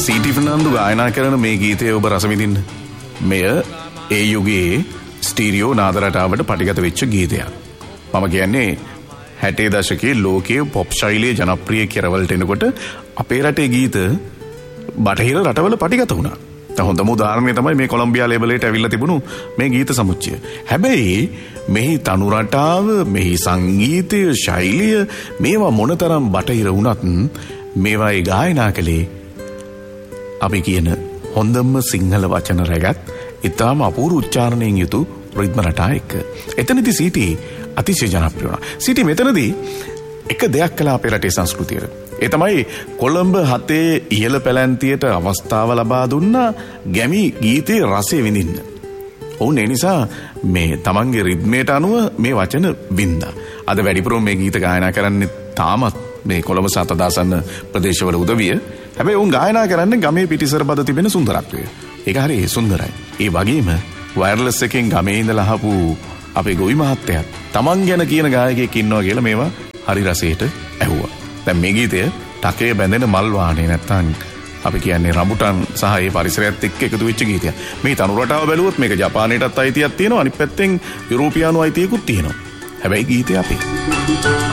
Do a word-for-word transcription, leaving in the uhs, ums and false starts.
සීටි ෆර්නෑන්ඩෝ ගායනා කරන මේ ගීතය ඔබ රස විඳින්න. මෙය ඒ යුගයේ ස්ටීරියෝ නාද රටාවට පටිගත වෙච්ච ගීතයක්. මම කියන්නේ හැටේ දශකයේ ලෝකයේ පොප් ශෛලියේ ජනප්‍රිය කෙරවලට එනකොට අපේ රටේ ගීත බටහිර රටවල පටිගත වුණා. දැන් හොඳම උදාහරණය තමයි මේ කොලොම්බියා ලේබල් එකට ඇවිල්ලා තිබුණු මේ ගීත සමුච්චය. හැබැයි මෙහි තනු රටාව, මෙහි සංගීතය, ශෛලිය මේවා මොනතරම් බටහිර වුණත් මේවායි ගායනා කළේ අපි කියන හොඳම සිංහල වචන රැගත් ඉතාම අපූර්ව උච්චාරණයෙන් යුතු රිද්ම රටා එක්ක. එතනදී සීටි අතිශය ජනප්‍රිය වුණා. සීටි මෙතනදී එක දෙයක් කළා අපේ රටේ සංස්කෘතියට. ඒ තමයි කොළඹ හතේ ඉහළ පැලැන්තියට අවස්ථාව ලබා දුන්නා ගැමි ගීතයේ රසය විඳින්න. ඔවුන් ඒ නිසා මේ තමන්ගේ රිද්මයට අනුව මේ වචන වින්දා. අද වැඩිපුරම මේ ගීත ගායනා කරන්නේ තාමත් මේ කොළඹ සත දාසන්න ප්‍රදේශවල උදවිය. හැබැයි උන් ගායනා කරන්නේ ගමේ පිටිසර බද තිබෙන සුන්දරත්වය. ඒක හරි සුන්දරයි. ඒ වගේම වයර්ලස් එකෙන් ගමේ ඉඳලා අහපු අපේ ගොවි මහත්තයා තමන් ගැන කියන ගායකයෙක් ඉන්නවා කියලා මේවා හරි රසයට ඇහුවා. දැන් මේ ගීතය ටකේ බැඳෙන මල් වාහනේ නැත්තම් අපි කියන්නේ රඹුටන් සහ ඒ පරිසරයත් එක්ක එකතු වෙච්ච ගීතයක්. මේ තනු රටාව බැලුවොත් මේක ජපානයටත් අයිතියක් තියෙනවා. අනිත් පැත්තෙන් යුරෝපියානු අයිතියකුත් තියෙනවා. හැබැයි ගීතය අපේ.